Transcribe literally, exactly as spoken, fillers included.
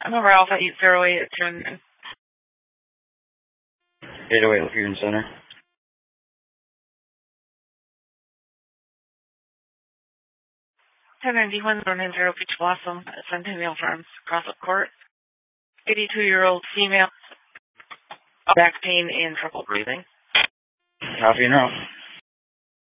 I'm over Alpha eight zero eight at ten. eight oh eight Lagoon Center. ten ninety-one nine zero Peach Blossom at Centennial Farms, Crossup Court. eighty-two-year-old female, back pain and trouble breathing. Copy and route.